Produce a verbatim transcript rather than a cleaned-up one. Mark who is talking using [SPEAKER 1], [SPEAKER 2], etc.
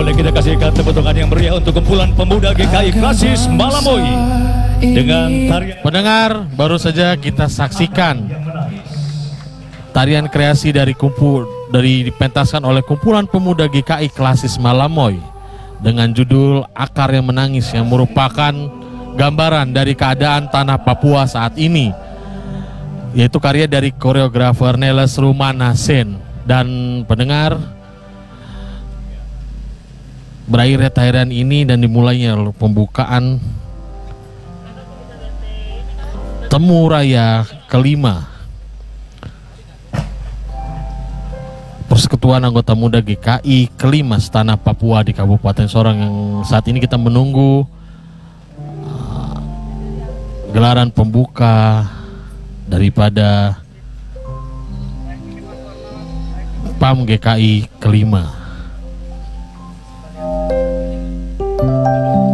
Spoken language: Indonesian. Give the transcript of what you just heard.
[SPEAKER 1] Boleh kita kasihkan tepuk tangan yang meriah untuk kumpulan pemuda G K I Klasis Malamoy dengan tarian.
[SPEAKER 2] Pendengar, baru saja kita saksikan tarian kreasi dari kumpul dari dipentaskan oleh kumpulan pemuda G K I Klasis Malamoy dengan judul Akar yang Menangis, yang merupakan gambaran dari keadaan tanah Papua saat ini, yaitu karya dari koreografer Neles Rumanasen. Dan pendengar, berakhirnya tarian ini dan dimulainya pembukaan Temu Raya kelima Persekutuan Anggota Muda G K I kelima setanah Papua di Kabupaten Sorong, yang saat ini kita menunggu uh, gelaran pembuka daripada P A M G K I kelima.